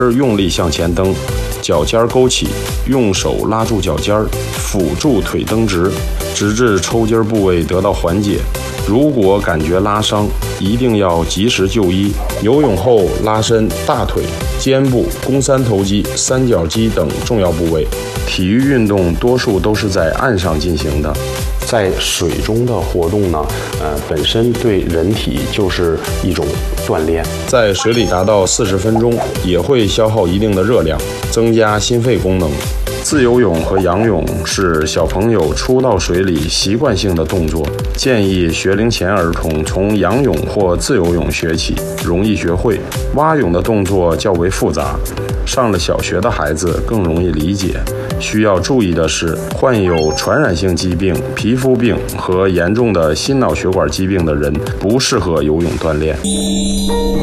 用力向前蹬，脚尖勾起，用手拉住脚尖，辅助腿蹬直，直至抽筋部位得到缓解。如果感觉拉伤，一定要及时就医。游泳后拉伸大腿、肩部、肱三头肌、三角肌等重要部位。体育运动多数都是在岸上进行的，在水中的活动呢，本身对人体就是一种锻炼。在水里达到40分钟，也会消耗一定的热量，增加心肺功能。自由泳和仰泳是小朋友初到水里习惯性的动作，建议学龄前儿童从仰泳或自由泳学起，容易学会。蛙泳的动作较为复杂，上了小学的孩子更容易理解。需要注意的是，患有传染性疾病、皮肤病和严重的心脑血管疾病的人不适合游泳锻炼。